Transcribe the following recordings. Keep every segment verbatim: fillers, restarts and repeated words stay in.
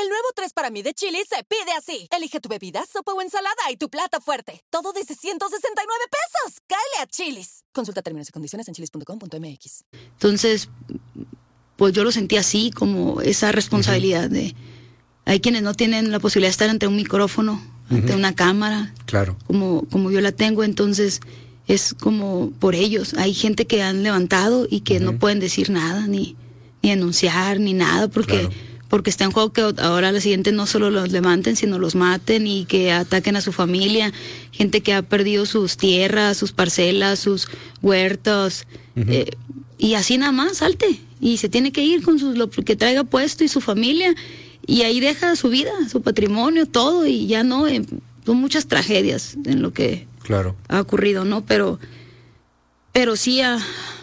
El nuevo tres para mí de Chili's se pide así. Elige tu bebida, sopa o ensalada y tu plato fuerte. Todo desde ciento sesenta y nueve pesos. ¡Cáele a Chili's! Consulta términos y condiciones en chilis punto com punto m x. Entonces, pues yo lo sentí así, como esa responsabilidad uh-huh. de... Hay quienes no tienen la posibilidad de estar ante un micrófono, uh-huh. ante una cámara. Claro. Como, como yo la tengo, entonces es como por ellos. Hay gente que han levantado y que uh-huh. no pueden decir nada, ni, ni denunciar, ni nada, porque... Claro. Porque está en juego que ahora la siguiente no solo los levanten, sino los maten y que ataquen a su familia. Gente que ha perdido sus tierras, sus parcelas, sus huertos. Uh-huh. Eh, y así nada más, salte. Y se tiene que ir con sus, lo que traiga puesto y su familia. Y ahí deja su vida, su patrimonio, todo. Y ya no, eh, son muchas tragedias en lo que claro. ha ocurrido, ¿no? Pero, pero sí a...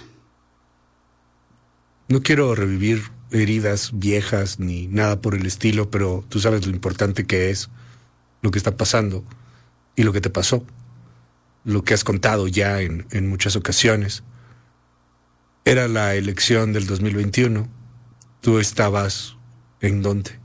No quiero revivir heridas viejas ni nada por el estilo, pero tú sabes lo importante que es lo que está pasando y lo que te pasó, lo que has contado ya en, en muchas ocasiones. Era la elección del dos mil veintiuno. ¿Tú estabas en dónde?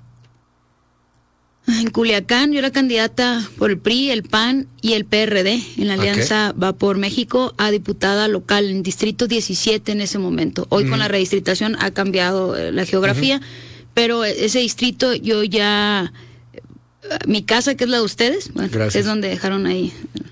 En Culiacán. Yo era candidata por el P R I, el P A N y el P R D en la alianza Va por México a diputada local en distrito diecisiete en ese momento. Hoy uh-huh. con la redistritación ha cambiado eh, la geografía, uh-huh. pero ese distrito yo ya... Mi casa, que es la de ustedes, bueno, es donde dejaron ahí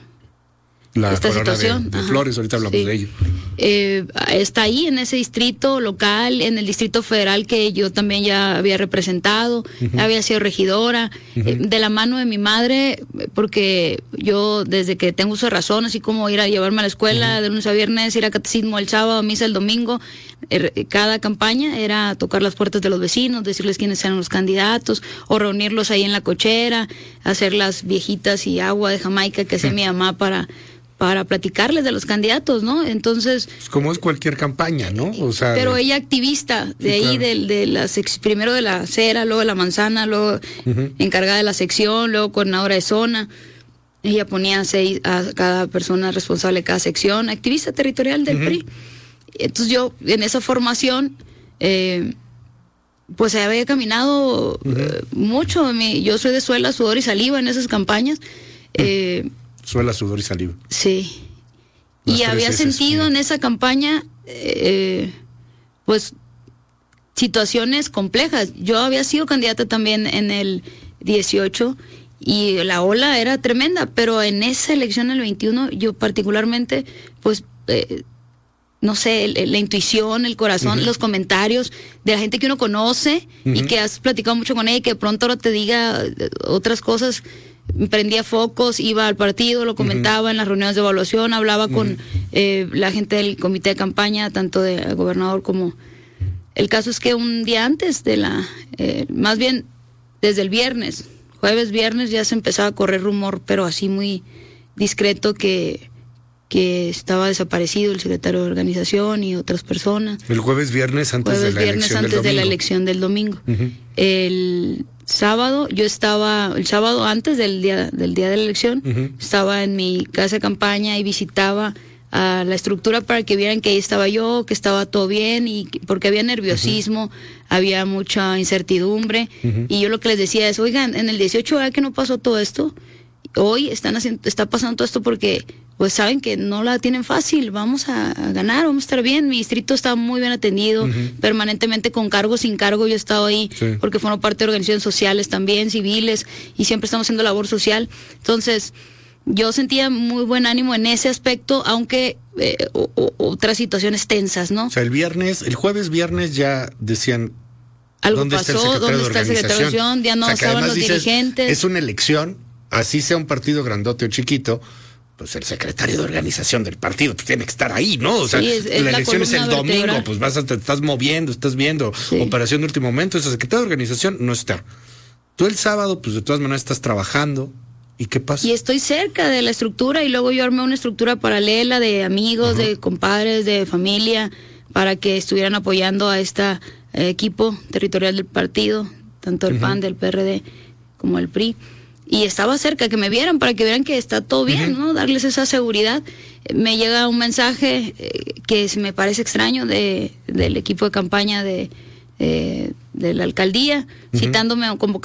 la esta situación. De, de Flores, ahorita hablamos sí. de ello. Eh, está ahí en ese distrito local, en el distrito federal que yo también ya había representado, uh-huh. había sido regidora, uh-huh. eh, de la mano de mi madre, porque yo desde que tengo uso de razón, así como ir a llevarme a la escuela uh-huh. de lunes a viernes, ir a catecismo el sábado, misa el domingo, eh, cada campaña era tocar las puertas de los vecinos, decirles quiénes eran los candidatos, o reunirlos ahí en la cochera, hacer las viejitas y agua de Jamaica que hacía uh-huh. mi mamá para... para platicarles de los candidatos, ¿no? Entonces... Pues como es cualquier campaña, ¿no? O sea... Pero de... ella activista, de sí, ahí, claro. de, de las ex, primero de la acera, luego de la manzana, luego uh-huh. encargada de la sección, luego coordinadora de zona. Ella ponía seis, a cada persona responsable de cada sección, activista territorial del uh-huh. P R I. Entonces yo, en esa formación, eh, pues había caminado uh-huh. eh, mucho. Mi, yo soy de suela, sudor y saliva en esas campañas. Eh... Uh-huh. Suela, sudor y saliva. Sí. Las y había sentido es, en esa campaña, eh, pues, situaciones complejas. Yo había sido candidata también en el dieciocho y la ola era tremenda, pero en esa elección del veintiuno, yo particularmente, pues, eh, no sé, el, la intuición, el corazón, uh-huh. los comentarios de la gente que uno conoce uh-huh. y que has platicado mucho con ella y que de pronto ahora te diga otras cosas. Prendía focos, iba al partido, lo comentaba uh-huh. en las reuniones de evaluación, hablaba uh-huh. con eh, la gente del comité de campaña, tanto del gobernador como... El caso es que un día antes de la... Eh, más bien desde el viernes, jueves, viernes, ya se empezaba a correr rumor, pero así muy discreto, que, que estaba desaparecido el secretario de organización y otras personas. El jueves, viernes antes jueves, de la viernes elección antes del de domingo. la elección del domingo. Uh-huh. El... sábado, yo estaba, el sábado antes del día del día de la elección, uh-huh. estaba en mi casa de campaña y visitaba a la estructura para que vieran que ahí estaba yo, que estaba todo bien, y que, porque había nerviosismo, uh-huh. había mucha incertidumbre, uh-huh. y yo lo que les decía es, oigan, en el dieciocho, ¿verdad que no pasó todo esto? Hoy están haciendo, está pasando todo esto porque pues saben que no la tienen fácil, vamos a, a ganar, vamos a estar bien. Mi distrito está muy bien atendido, uh-huh. permanentemente con cargo, sin cargo, yo he estado ahí sí. porque formo parte de organizaciones sociales también, civiles, y siempre estamos haciendo labor social. Entonces, yo sentía muy buen ánimo en ese aspecto, aunque eh, o, o, otras situaciones tensas, ¿no? O sea, el viernes, el jueves, viernes ya decían... Algo ¿Dónde pasó, está el ¿dónde está el secretario de organización? Ya no o sea, estaban los dices, dirigentes. Es una elección, así sea un partido grandote o chiquito, pues el secretario de organización del partido pues tiene que estar ahí, ¿no? O sea, sí, es, es la, la elección es el domingo, vertebral. Pues vas a, te estás moviendo, estás viendo, sí. operación de último momento, ese secretario de organización no está. Tú el sábado, pues de todas maneras estás trabajando, ¿y qué pasa? Y estoy cerca de la estructura, y luego yo armé una estructura paralela de amigos, uh-huh. de compadres, de familia, para que estuvieran apoyando a este eh, equipo territorial del partido, tanto el uh-huh. P A N, del P R D, como el P R I. Y estaba cerca, que me vieran, para que vieran que está todo bien, uh-huh. ¿no? Darles esa seguridad. Me llega un mensaje eh, que me parece extraño de del equipo de campaña de, de, de la alcaldía, uh-huh. citándome, convocando